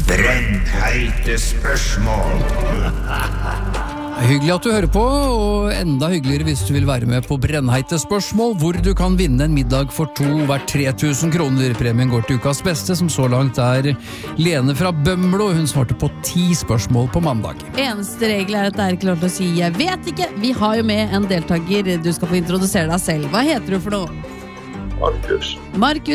Brennheite spørsmål. Hyggelig at du hører på, og enda hyggeligere hvis du vil være med på Brennheite spørsmål, hvor du kan vinne en middag for 2 hvert 3000 kroner. Premien går til ukas beste, som så langt Lene fra Bømlo. Hun svarte på 10 spørsmål på mandag. Eneste regel at det ikke lov til å si «jeg vet ikke». Vi har jo med en deltaker. Du skal få introdusere deg selv. Hva heter du for noe? Markus. Markus.